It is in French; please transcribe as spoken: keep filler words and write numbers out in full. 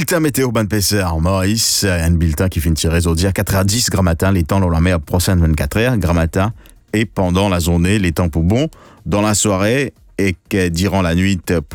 bulletin météo ban Pesser, Maurice, un bulletin qui finit tirer au dia quatre heures dix grand matin, les temps dans la mer prochaine vingt-quatre heures, grand matin, et pendant la journée, les temps pour bon, dans la soirée, et que durant la nuit,